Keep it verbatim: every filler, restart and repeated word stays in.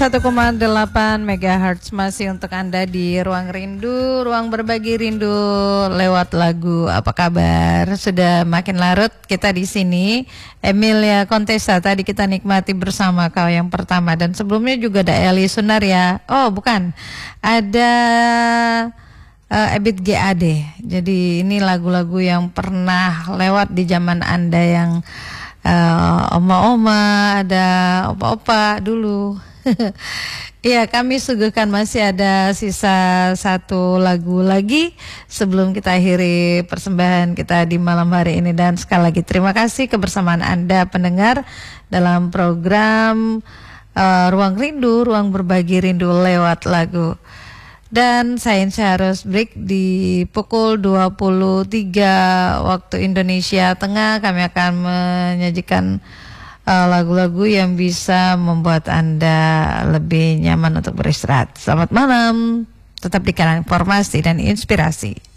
satu koma delapan megahertz masih untuk Anda di Ruang Rindu, ruang berbagi rindu lewat lagu. Apa kabar? Sudah makin larut kita di sini. Emilia Contessa tadi kita nikmati bersama kau yang pertama, dan sebelumnya juga ada Eli Sunaria. Oh, bukan. Ada uh, Ebit G A D. Jadi ini lagu-lagu yang pernah lewat di zaman Anda yang uh, oma-oma, ada opa-opa dulu. Iya, kami suguhkan masih ada sisa satu lagu lagi sebelum kita akhiri persembahan kita di malam hari ini. Dan sekali lagi terima kasih kebersamaan Anda pendengar dalam program uh, Ruang Rindu, ruang berbagi rindu lewat lagu. Dan saya harus break di pukul dua puluh tiga waktu Indonesia Tengah. Kami akan menyajikan lagu-lagu uh, yang bisa membuat Anda lebih nyaman untuk beristirahat. Selamat malam, tetap di kanan informasi dan inspirasi.